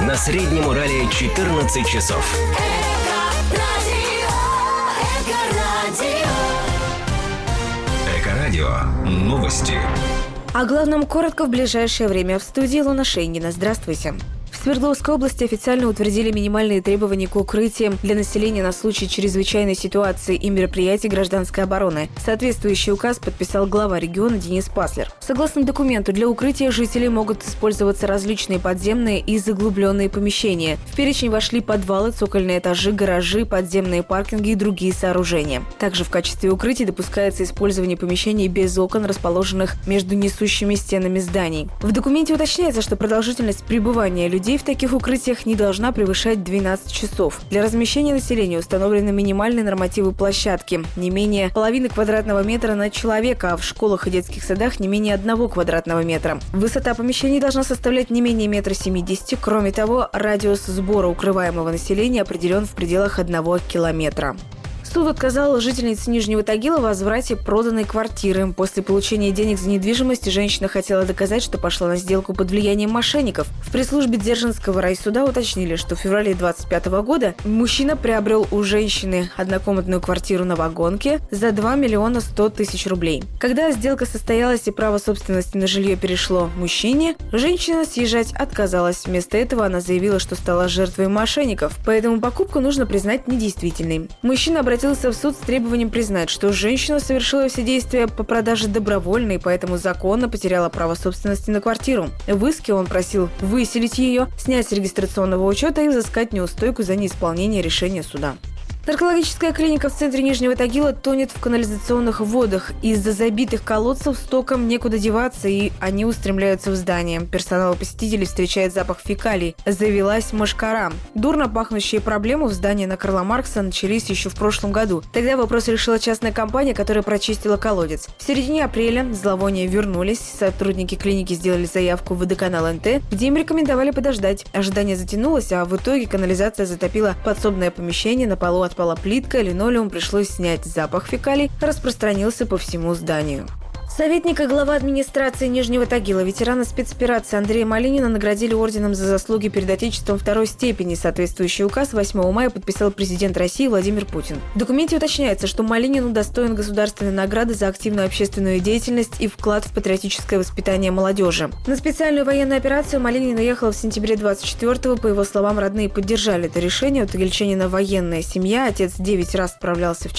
На Среднем Урале 14 часов. Эко-радио. Новости. О главном коротко в ближайшее время. В студии Луна Шейнгина. Здравствуйте. В Свердловской области официально утвердили минимальные требования к укрытиям для населения на случай чрезвычайной ситуации и мероприятий гражданской обороны. Соответствующий указ подписал глава региона Денис Паслер. Согласно документу, для укрытия жителей могут использоваться различные подземные и заглубленные помещения. В перечень вошли подвалы, цокольные этажи, гаражи, подземные паркинги и другие сооружения. Также в качестве укрытий допускается использование помещений без окон, расположенных между несущими стенами зданий. В документе уточняется, что продолжительность пребывания людей в таких укрытиях не должна превышать 12 часов. Для размещения населения установлены минимальные нормативы площадки – не менее половины квадратного метра на человека, а в школах и детских садах не менее 1 квадратного метра. Высота помещений должна составлять не менее 1,70 м. Кроме того, радиус сбора укрываемого населения определен в пределах 1 километра. Суд отказал жительнице Нижнего Тагила в возврате проданной квартиры. После получения денег за недвижимость женщина хотела доказать, что пошла на сделку под влиянием мошенников. В пресс-службе Дзержинского райсуда уточнили, что в феврале 2025 года мужчина приобрел у женщины однокомнатную квартиру на Вагонке за 2 миллиона 100 тысяч рублей. Когда сделка состоялась и право собственности на жилье перешло мужчине, женщина съезжать отказалась. Вместо этого она заявила, что стала жертвой мошенников, поэтому покупку нужно признать недействительной. Мужчина обратился в суд с требованием признать, что женщина совершила все действия по продаже добровольно и поэтому законно потеряла право собственности на квартиру. В иске он просил выселить ее, снять с регистрационного учета и взыскать неустойку за неисполнение решения суда. Наркологическая клиника в центре Нижнего Тагила тонет в канализационных водах. Из-за забитых колодцев стокам некуда деваться, и они устремляются в здание. Персонал и посетителей встречает запах фекалий. Завелась мошкара. Дурно пахнущие проблемы в здании на Карла Маркса начались еще в прошлом году. Тогда вопрос решила частная компания, которая прочистила колодец. В середине апреля зловония вернулись. Сотрудники клиники сделали заявку в водоканал НТ, где им рекомендовали подождать. Ожидание затянулось, а в итоге канализация затопила подсобное помещение, на полу отпала плитка, линолеум пришлось снять. Запах фекалий распространился по всему зданию. Советника главы администрации Нижнего Тагила, ветерана спецоперации Андрея Малинина наградили орденом за заслуги перед Отечеством 2-й степени. Соответствующий указ 8 мая подписал президент России Владимир Путин. В документе уточняется, что Малинин удостоен государственной награды за активную общественную деятельность и вклад в патриотическое воспитание молодежи. На специальную военную операцию Малинин уехал в сентябре 24-го. По его словам, родные поддержали это решение. У тагильчанина военная семья. Отец 9 раз отправлялся в